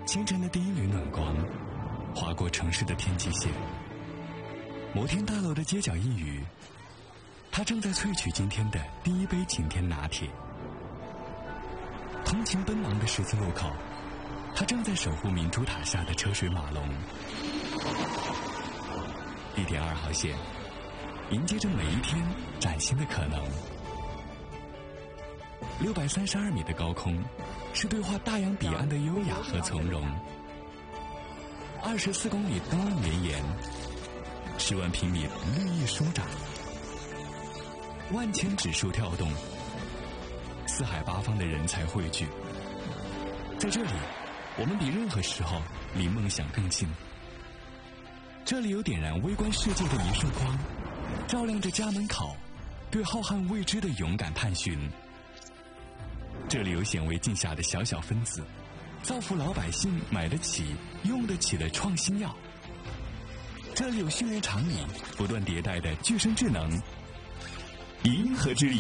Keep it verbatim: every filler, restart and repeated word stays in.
清晨的第一缕暖光划过城市的天际线，摩天大楼的街角一隅，它正在萃取今天的第一杯晴天拿铁。通勤奔忙的十字路口，它正在守护明珠塔下的车水马龙。地铁二号线迎接着每一天崭新的可能。六百三十二米的高空，是对话大洋彼岸的优雅和从容。二十四公里东岸绵延，十万平米绿意舒展，万千指数跳动，四海八方的人才汇聚。在这里，我们比任何时候离梦想更近。这里有点燃微观世界的一束光，照亮着家门口对浩瀚未知的勇敢探寻。这里有显微镜下的小小分子，造福老百姓买得起用得起的创新药。这里有训练场里不断迭代的具身智能。银河之力